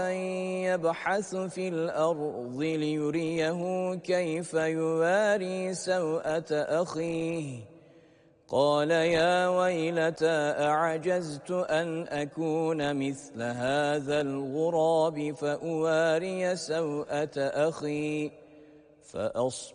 يبحث في الأرض ليريه كيف يواري سوءة أخيه قال يا ويلتى أعجزت أن أكون مثل هذا الغراب فأواري سوءة أخي فأصبح